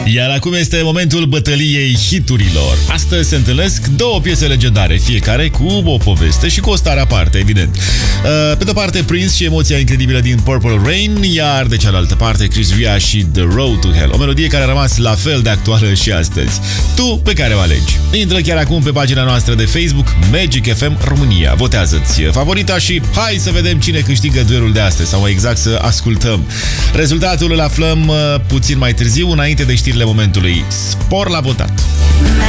Iar acum este momentul bătăliei hiturilor. Astăzi se întâlnesc două piese legendare, fiecare cu o poveste și cu o stare aparte, evident. Pe de-o parte Prince și emoția incredibilă din Purple Rain, iar de cealaltă parte Chris Ria și The Road to Hell, o melodie care a rămas la fel de actuală și astăzi. Tu pe care o alegi? Intră chiar acum pe pagina noastră de Facebook Magic FM România. Votează-ți favorita și hai să vedem cine câștigă duelul de astăzi, sau mai exact să ascultăm. Rezultatul îl aflăm puțin mai târziu, înainte de știrile momentului. Spor la votat!